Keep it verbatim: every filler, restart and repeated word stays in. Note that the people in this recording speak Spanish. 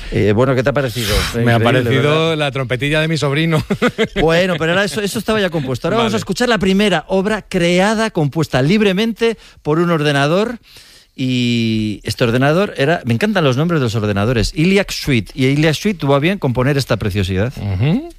Eh, bueno, ¿qué te ha parecido? Me ha parecido, ¿verdad?, la trompetilla de mi sobrino. Bueno, pero ahora eso, eso estaba ya compuesto. Ahora vale. vamos a escuchar la primera obra creada, compuesta libremente por un ordenador. Y este ordenador era... Me encantan los nombres de los ordenadores. Iliac Suite. Y Iliac Suite tuvo a bien componer esta preciosidad. Uh-huh.